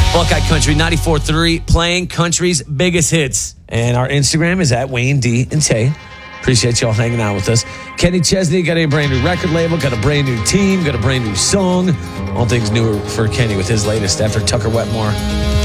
Buckeye Country 94.3, playing country's biggest hits. And our Instagram is at Wayne D and Tay. Appreciate y'all hanging out with us. Kenny Chesney got a brand new record label, got a brand new team, got a brand new song. All things new for Kenny with his latest after Tucker Wetmore